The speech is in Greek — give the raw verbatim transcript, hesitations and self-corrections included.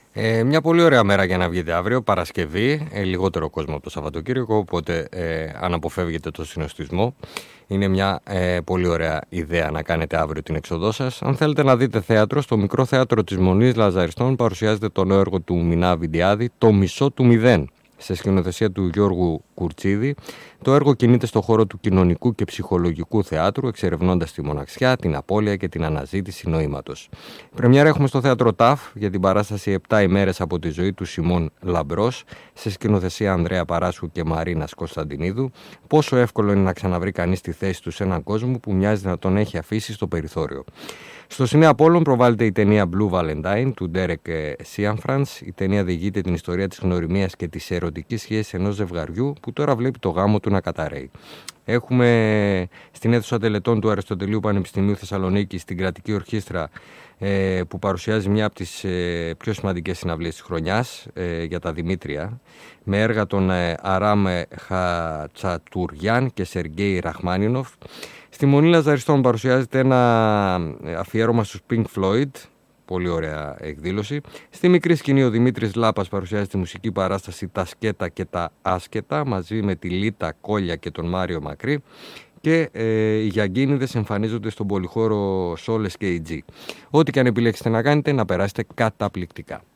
Ε, μια πολύ ωραία μέρα για να βγείτε αύριο, Παρασκευή, ε, λιγότερο κόσμο από το Σαββατοκύριακο, οπότε ε, αν αποφεύγετε το συνοστισμό, είναι μια ε, πολύ ωραία ιδέα να κάνετε αύριο την εξοδό σας. Αν θέλετε να δείτε θέατρο, στο μικρό θέατρο της Μονής Λαζαριστών παρουσιάζεται το νέο έργο του Μινά Βιντιάδη, «Το μισό του μηδέν», σε σκηνοθεσία του Γιώργου Κουρτσίδη. Το έργο κινείται στο χώρο του κοινωνικού και ψυχολογικού θεάτρου, εξερευνώντας τη μοναξιά, την απώλεια και την αναζήτηση νοήματος. Πρεμιέρα έχουμε στο θέατρο ΤΑΦ για την παράσταση επτά ημέρες από τη ζωή του Σιμών Λαμπρός, σε σκηνοθεσία Ανδρέα Παράσχου και Μαρίνας Κωνσταντινίδου. Πόσο εύκολο είναι να ξαναβρει κανείς τη θέση του σε έναν κόσμο που μοιάζει να τον έχει αφήσει στο περιθώριο. Στο Σινέ Απόλλων προβάλλεται η ταινία Blue Valentine του Ντέρεκ Σίανφρανς. Η ταινία διηγείται την ιστορία της γνωριμίας και της ερωτικής σχέσης ενός ζευγαριού που τώρα βλέπει το γάμο του να καταρρέει. Έχουμε στην αίθουσα τελετών του Αριστοτελείου Πανεπιστημίου Θεσσαλονίκης την κρατική ορχήστρα ε, που παρουσιάζει μια από τις ε, πιο σημαντικές συναυλίες της χρονιάς ε, για τα Δημήτρια, με έργα των ε, Αράμ Χατσατουριάν και Σεργέη Ραχμάνινοφ. Στη Μονή Λαζαριστών παρουσιάζεται ένα αφιέρωμα στους Pink Floyd, πολύ ωραία εκδήλωση. Στη μικρή σκηνή ο Δημήτρης Λάπας παρουσιάζει τη μουσική παράσταση «Τα σκέτα και τα άσκετα» μαζί με τη Λίτα Κόλια και τον Μάριο Μακρύ. Και ε, οι Γιαγκίνιδες εμφανίζονται στον πολυχώρο Σόλες και η Τζι. Ό,τι και αν επιλέξετε να κάνετε, να περάσετε καταπληκτικά.